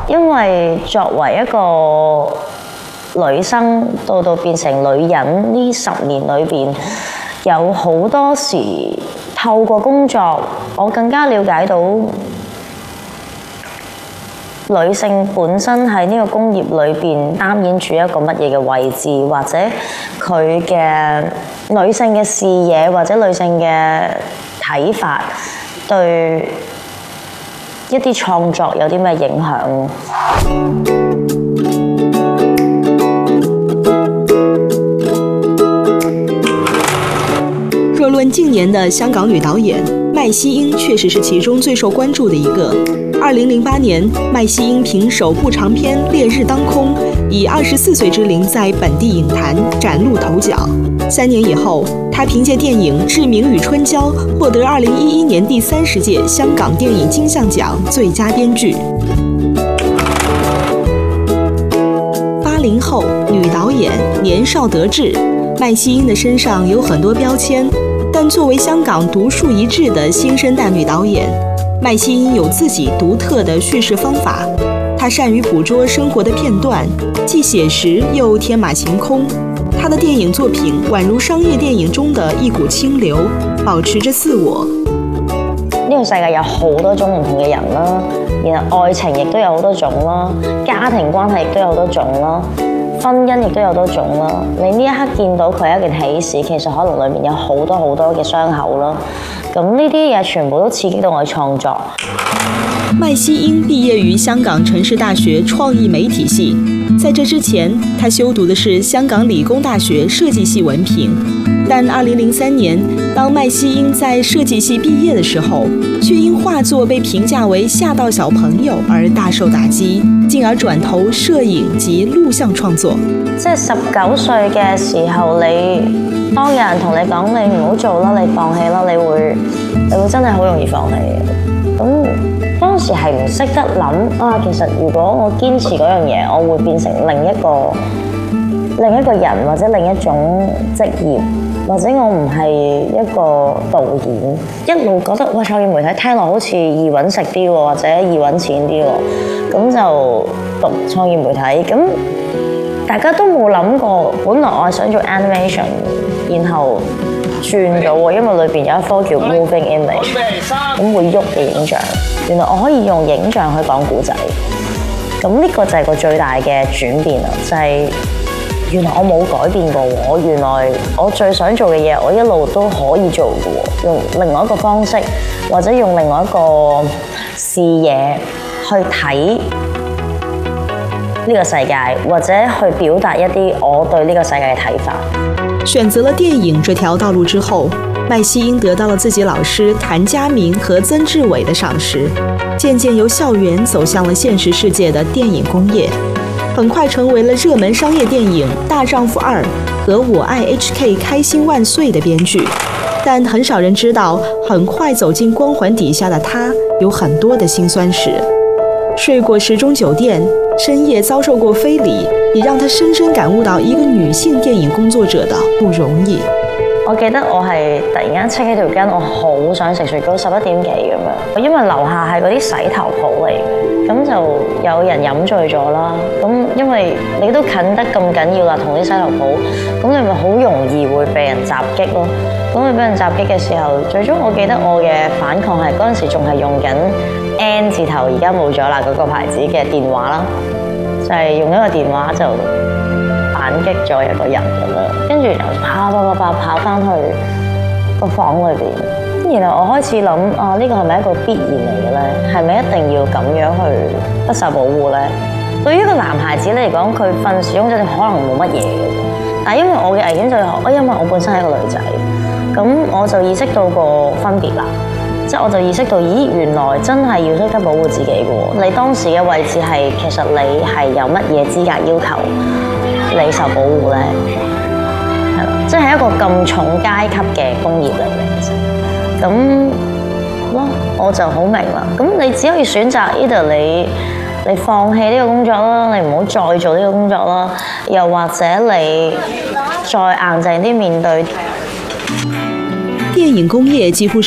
因為作為一個女生到變成女人呢10年裏邊，有好多時透過工作，我更加了解到女性本身喺呢個工業裏邊擔演住一個乜嘢嘅位置，或者佢嘅女性嘅視野或者女性嘅睇法對一啲創作有啲咩影響？ 若论近年的香港女导演，麦西英确实是其中最受关注的一个。2008年，麦西英凭首部长片《烈日当空》，以24岁之龄在本地影坛崭露头角。3年以后，她凭借电影《志明与春娇》获得2011年第30届香港电影金像奖最佳编剧。80后女导演，年少得志，麦西英的身上有很多标签，但作为香港独树一帜的新生代女导演，麦西英有自己独特的叙事方法。她善于捕捉生活的片段，既写实又天马行空。她的电影作品宛如商业電影中的一股清流，保持着自我。 呢個世界有好多種唔同嘅人啦，然後愛情亦都有好多種啦，家庭關係亦都有好多種啦，婚姻亦都有好多種啦。你呢一刻見到佢係一件喜事，其實可能裡面有好多好多嘅傷口啦。咁呢啲嘢全部都刺激到我嘅創作。 麦西英畢業於香港城市大學創意媒體系，在這之前，她修讀的是香港理工大學設計系文憑。但2003年，當麥西英在設計系畢業的時候，卻因畫作被評價為嚇到小朋友而大受打擊，進而轉投攝影及錄像創作。 即係19歲嘅時候，當有人同你講你唔好做啦，你放棄啦，你會真係好容易放棄嘅。咁當時係唔識得諗啊，其實如果我堅持嗰樣嘢，我會變成另一個人或者另一種職業，或者我唔係一個導演，一路覺得哇創意媒體聽落好似易揾食啲喎，或者易揾錢啲喎，咁就讀創意媒體。咁大家都冇諗過，本來我係想做 animation， 然後轉咗喎，因為裏邊有一科叫 moving image， 咁會喐嘅影像。原來我可以用影像去講故仔，咁呢個就係個最大嘅轉變啦，就係原來我冇改變過喎，原來我最想做嘅嘢，我一路都可以做嘅喎，用另外一個方式，或者用另外一個視野去睇呢個世界，或者去表達一啲我對呢個世界嘅睇法。 選擇了電影這條道路之後，麥西英得到了自己老師譚家明和曾志偉的賞識，漸漸由校園走向了現實世界的電影工業，很快成為了熱門商業電影《大丈夫2》和《我愛 HK 開心萬歲》的編劇。但很少人知道，很快走進光環底下的她有很多的辛酸史。睡過時鐘酒店，深夜遭受過非禮，也讓她深深感悟到一個女性電影工作者的不容易。 我記得我係突然間戚起條筋，我好想食雪糕，11點幾咁樣。因為樓下係嗰啲洗頭鋪嚟嘅，咁就有人飲醉咗啦。咁因為你都近得咁緊要啦，同啲洗頭鋪，咁你咪好容易會被人襲擊咯。咁你俾人襲擊嘅時候，最終我記得我嘅反抗係嗰陣時仲係用緊 N 字頭，而家冇咗啦嗰個牌子嘅電話啦，就係用一個電話就反擊咗一個人咁樣，跟住就跑翻去個房裏邊，然後我開始諗啊，呢個係咪一個必然嚟嘅咧？係咪一定要咁樣去不受保護咧？對於一個男孩子嚟講，佢瞓時鐘就可能冇乜嘢嘅，但係因為我嘅危險就係，因為我本身係一個女仔，咁我就意識到個分別啦。即係我就意識到，咦，原來真係要識得保護自己嘅喎。你當時嘅位置係，其實你係有乜嘢資格要求你受保護咧？係啦，即係一個咁重階級嘅工業嚟嘅，其實咁咯，我就好明啦。咁你只可以選擇 either 你放棄呢個工作啦，你唔好再做呢個工作啦，又或者你再硬淨啲面對。 電影工業幾乎